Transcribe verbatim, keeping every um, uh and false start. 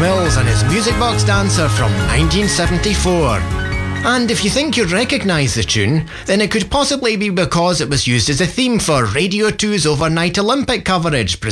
Mills and his Music Box Dancer from nineteen seventy-four. And if you think you recognise the tune, then it could possibly be because it was used as a theme for Radio two's overnight Olympic coverage,